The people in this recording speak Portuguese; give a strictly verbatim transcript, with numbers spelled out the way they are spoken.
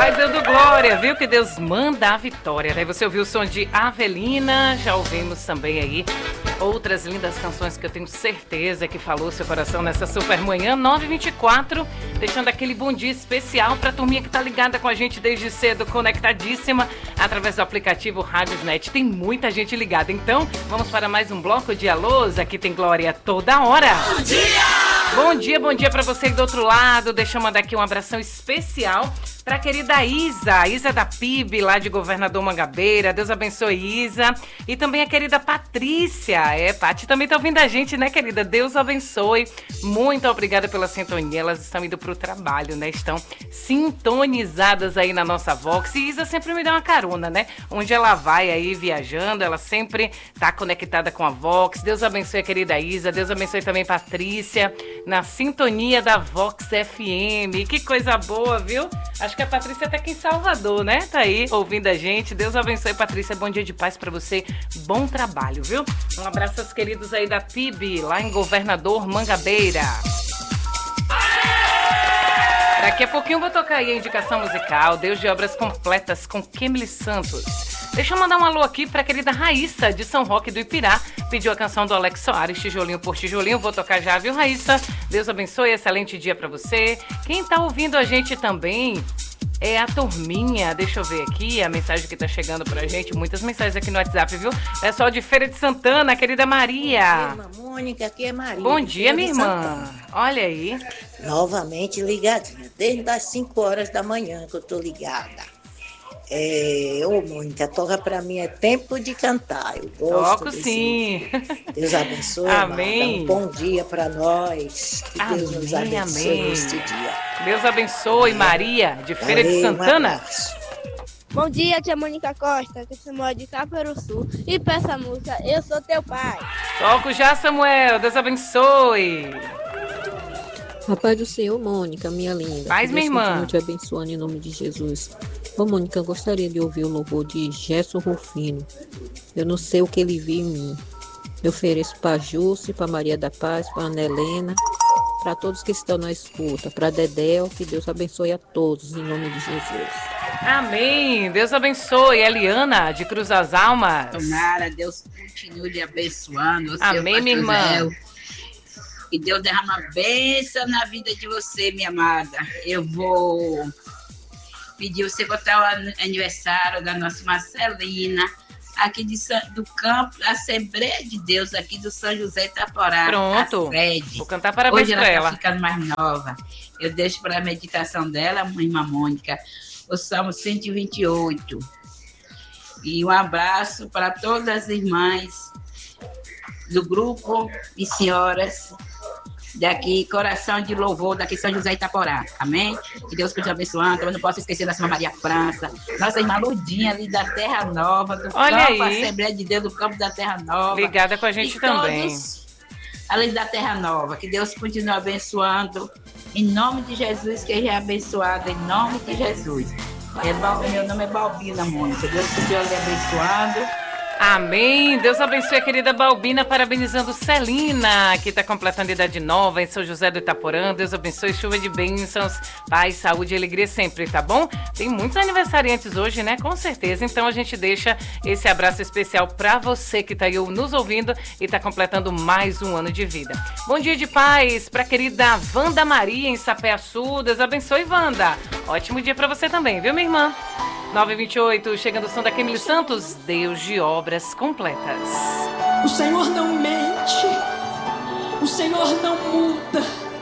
Vai dando glória, viu? Que Deus manda a vitória. Daí você ouviu o som de Avelina, já ouvimos também aí outras lindas canções que eu tenho certeza que falou seu coração nessa super manhã, nove e vinte e quatro, deixando aquele bom dia especial pra turminha que tá ligada com a gente desde cedo, conectadíssima, através do aplicativo Rádiosnet. Tem muita gente ligada, então vamos para mais um bloco de alôs, aqui tem Glória toda hora. Bom dia! Bom dia, bom dia pra você do outro lado, deixa eu mandar aqui um abração especial pra querida Isa, Isa da P I B, lá de Governador Mangabeira. Deus abençoe, Isa. E também a querida Patrícia. É, Pati também tá ouvindo a gente, né, querida? Deus abençoe. Muito obrigada pela sintonia. Elas estão indo pro trabalho, né? Estão sintonizadas aí na nossa Vox. E Isa sempre me dá uma carona, né? Onde ela vai aí viajando, ela sempre tá conectada com a Vox. Deus abençoe a querida Isa. Deus abençoe também Patrícia, na sintonia da Vox F M. Que coisa boa, viu? Acho que a Patrícia tá aqui em Salvador, né? Tá aí ouvindo a gente. Deus abençoe, Patrícia. Bom dia de paz pra você. Bom trabalho, viu? Um abraço aos queridos aí da P I B, lá em Governador Mangabeira. Daqui a pouquinho eu vou tocar aí a indicação musical Deus de Obras Completas com Kemily Santos. Deixa eu mandar um alô aqui pra querida Raíssa, de São Roque do Ipirá. Pediu a canção do Alex Soares, Tijolinho por Tijolinho. Vou tocar já, viu, Raíssa? Deus abençoe, excelente dia pra você. Quem tá ouvindo a gente também é a turminha. Deixa eu ver aqui a mensagem que tá chegando pra gente. Muitas mensagens aqui no WhatsApp, viu? É só de Feira de Santana, a querida Maria. Bom dia, Mônica, aqui é Maria. Bom dia, minha irmã. Olha aí. Novamente ligadinha, desde as cinco horas da manhã que eu tô ligada. É, ô Mônica, toca pra mim, é tempo de cantar. Eu gosto. Toco sim. Deus abençoe. Amém. Um bom dia pra nós. Que amém, Deus nos abençoe amém. neste dia. Deus abençoe, Maria, de Feira Valeu, de Santana. Um bom dia, tia Mônica Costa, que se mora de Caperuçu. E peça a música Eu Sou Teu Pai. Toco já, Samuel. Deus abençoe. A paz do Senhor, Mônica, minha linda. Paz, minha irmã. Continue te abençoando em nome de Jesus. Ô, Mônica, eu gostaria de ouvir o louvor de Gerson Rufino. Eu não sei o que ele viu em mim. Eu ofereço para Jússi, para Maria da Paz, para Ana Helena, para todos que estão na escuta, para Dedéu, que Deus abençoe a todos, em nome de Jesus. Amém. Deus abençoe. Eliana, de Cruz das Almas. Tomara, Deus continue lhe abençoando. Amém, minha irmã. Que Deus derrama bênção na vida de você, minha amada. Eu vou pedir você botar o aniversário da nossa Marcelina, aqui de, do campo, da Assembleia de Deus, aqui do São José Itaporá. Pronto. Vou cantar parabéns Hoje pra ela. ela. Tá ficando mais nova. Eu deixo para a meditação dela, irmã Mônica, o Salmo cento e vinte e oito. E um abraço para todas as irmãs do grupo e senhoras daqui, Coração de Louvor, daqui São José Itaporá, amém? Que Deus continue abençoando. Eu não posso esquecer da Sra. Maria França, nossa irmã Ludinha ali da Terra Nova, do Olha campo, aí. Assembleia de Deus do campo da Terra Nova. Ligada com a gente e também. Todos, além da Terra Nova, que Deus continue abençoando, em nome de Jesus, que ele é abençoado, em nome de Jesus. É, meu nome é Balbina, Mônica, Deus continue abençoando. Amém. Deus abençoe a querida Balbina, parabenizando Celina, que está completando idade nova em São José do Itaporã. Deus abençoe, chuva de bênçãos, paz, saúde e alegria sempre, tá bom? Tem muitos aniversariantes hoje, né? Com certeza. Então a gente deixa esse abraço especial para você que está aí nos ouvindo e está completando mais um ano de vida. Bom dia de paz para a querida Wanda Maria em Sapé-Açu. Deus abençoe, Wanda. Ótimo dia para você também, viu, minha irmã? nove e vinte e oito, chegando o som da Kemily Santos, Deus de Obras Completas. O Senhor não mente, o Senhor não muda,